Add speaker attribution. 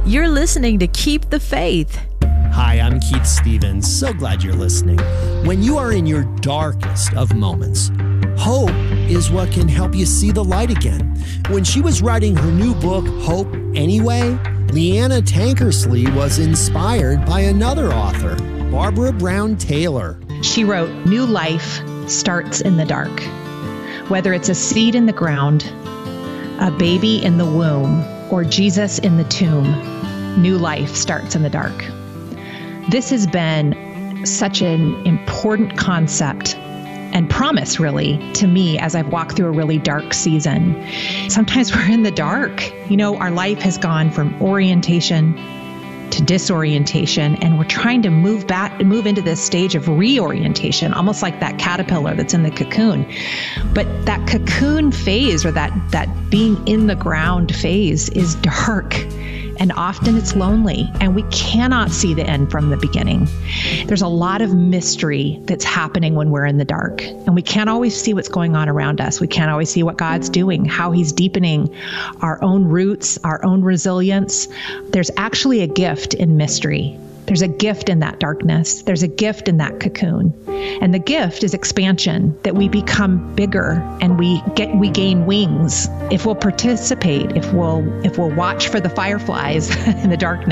Speaker 1: You're listening to Keep the Faith.
Speaker 2: Hi, I'm Keith Stevens. So glad you're listening. When you are in your darkest of moments, hope is what can help you see the light again. When she was writing her new book, Hope Anyway, Leanna Tankersley was inspired by another author, Barbara Brown Taylor.
Speaker 3: She wrote, "New life starts in the dark. Whether it's a seed in the ground, a baby in the womb, or Jesus in the tomb, new life starts in the dark." This has been such an important concept and promise, really, to me as I've walked through a really dark season. Sometimes we're in the dark. Our life has gone from orientation to disorientation, and we're trying to move into this stage of reorientation, almost like that caterpillar that's in the cocoon. But that cocoon phase, or that being in the ground phase, is dark. And often it's lonely, and we cannot see the end from the beginning. There's a lot of mystery that's happening when we're in the dark, and we can't always see what's going on around us. We can't always see what God's doing, how He's deepening our own roots, our own resilience. There's actually a gift in mystery. There's a gift in that darkness. There's a gift in that cocoon. And the gift is expansion, that we become bigger and we gain wings. If we'll participate, if we'll watch for the fireflies in the darkness.